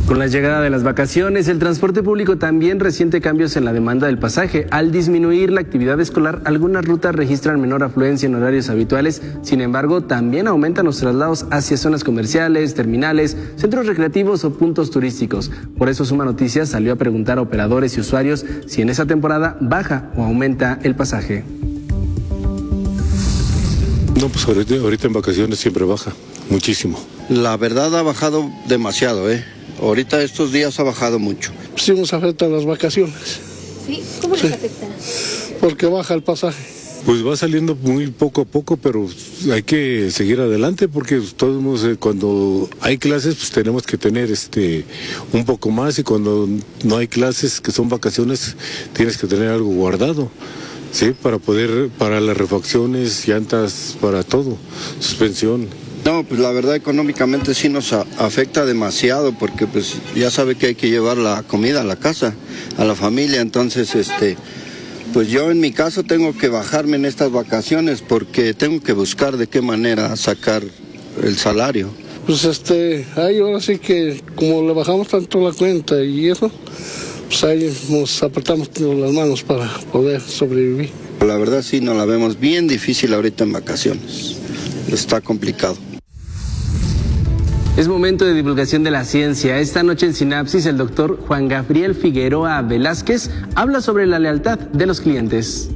Con la llegada de las vacaciones, el transporte público también resiente cambios en la demanda del pasaje. Al disminuir la actividad escolar, algunas rutas registran menor afluencia en horarios habituales. Sin embargo, también aumentan los traslados hacia zonas comerciales, terminales, centros recreativos o puntos turísticos. Por eso Suma Noticias salió a preguntar a operadores y usuarios si en esa temporada baja o aumenta el pasaje. No, pues ahorita en vacaciones siempre baja, muchísimo. La verdad ha bajado demasiado, Ahorita estos días ha bajado mucho. Sí nos afectan las vacaciones. ¿Sí? ¿Cómo les afecta? Porque baja el pasaje. Pues va saliendo muy poco a poco, pero hay que seguir adelante porque todos cuando hay clases pues tenemos que tener un poco más, y cuando no hay clases, que son vacaciones, tienes que tener algo guardado. Sí, para las refacciones, llantas, para todo, suspensión. No, pues la verdad económicamente sí nos afecta demasiado porque pues ya sabe que hay que llevar la comida a la casa, a la familia, entonces pues yo en mi caso tengo que bajarme en estas vacaciones porque tengo que buscar de qué manera sacar el salario. Pues ahí ahora sí que como le bajamos tanto la cuenta y eso, pues ahí nos apretamos las manos para poder sobrevivir. La verdad sí nos la vemos bien difícil ahorita en vacaciones, está complicado. Es momento de divulgación de la ciencia. Esta noche en Sinapsis, el doctor Juan Gabriel Figueroa Velázquez habla sobre la lealtad de los clientes.